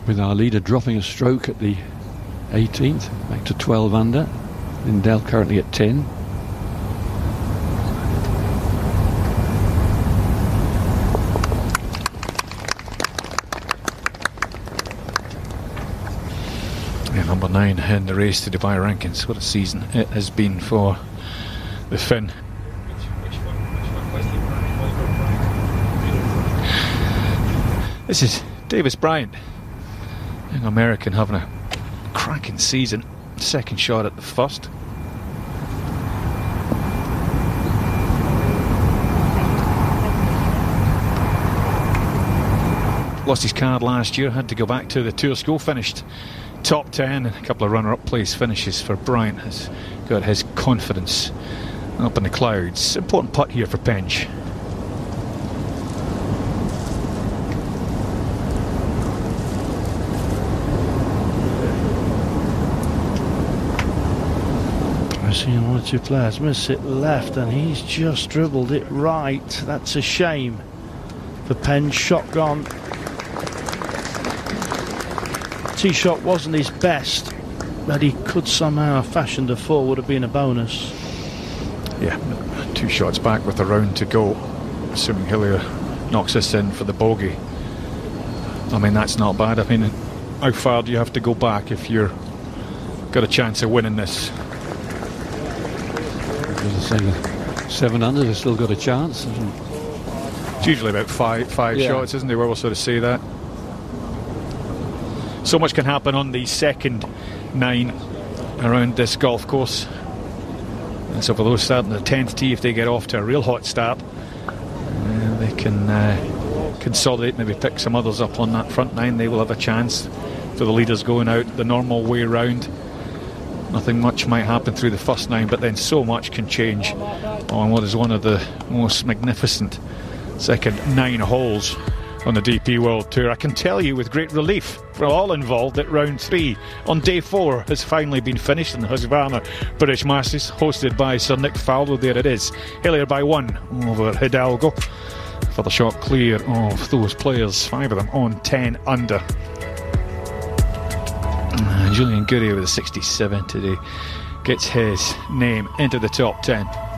with our leader dropping a stroke at the 18th, back to 12 under. Lindell currently at 10. Yeah, number 9 in the race to Dubai rankings. What a season it has been for the Finn. This is Davis Bryant, young American, having a cracking season. Second shot at the first. Lost his card last year, had to go back to the tour school, finished top 10 and a couple of runner-up place finishes for Bryant. Has got his confidence up in the clouds. Important putt here for Penge. I've seen one or two players miss it left and he's just dribbled it right. That's a shame for Penge. Shotgun. Tee shot wasn't his best, but he could somehow have fashioned a 4, would have been a bonus. Yeah, 2 shots back with a round to go, assuming Hillier knocks this in for the bogey. I mean, that's not bad. I mean, how far do you have to go back if you're got a chance of winning this? As I say, 7 under, they've still got a chance. It's usually about five shots, isn't it? We will sort of say that. So much can happen on the second 9 around this golf course. And so for those starting the 10th tee, if they get off to a real hot start, they can consolidate, maybe pick some others up on that front 9. They will have a chance. For the leaders going out the normal way round, nothing much might happen through the first 9, but then so much can change on what is one of the most magnificent second 9 holes on the DP World Tour. I can tell you with great relief for all involved that round 3 on day 4 has finally been finished in the Husqvarna British Masters, hosted by Sir Nick Faldo. There it is, Hillier by 1 over Hidalgo for the shot clear of those players, 5 of them on 10 under. Julian Gurrier with a 67 today gets his name into the top 10.